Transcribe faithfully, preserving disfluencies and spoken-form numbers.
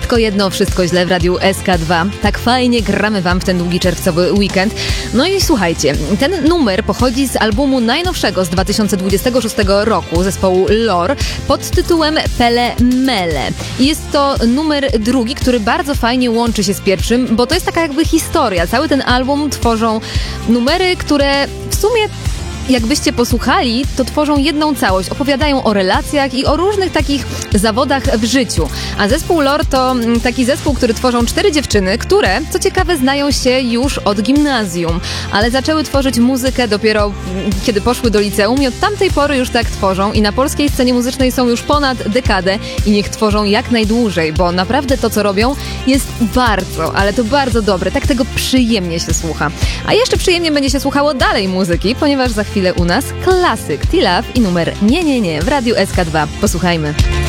Wszystko jedno, wszystko źle w Radiu S K dwa. Tak fajnie gramy wam w ten długi czerwcowy weekend. No i słuchajcie, ten numer pochodzi z albumu najnowszego z dwa tysiące dwudziestego szóstego roku zespołu Lor pod tytułem Pele Mele. I jest to numer drugi, który bardzo fajnie łączy się z pierwszym, bo to jest taka jakby historia. Cały ten album tworzą numery, które w sumie jakbyście posłuchali, to tworzą jedną całość. Opowiadają o relacjach i o różnych takich zawodach w życiu. A zespół Lor to taki zespół, który tworzą cztery dziewczyny, które, co ciekawe, znają się już od gimnazjum, ale zaczęły tworzyć muzykę dopiero kiedy poszły do liceum i od tamtej pory już tak tworzą i na polskiej scenie muzycznej są już ponad dekadę i niech tworzą jak najdłużej, bo naprawdę to, co robią, jest bardzo, ale to bardzo dobre. Tak tego przyjemnie się słucha. A jeszcze przyjemnie będzie się słuchało dalej muzyki, ponieważ za chwilę u nas klasyk T-Love i numer Nie, nie, nie w Radiu S K dwa. Posłuchajmy.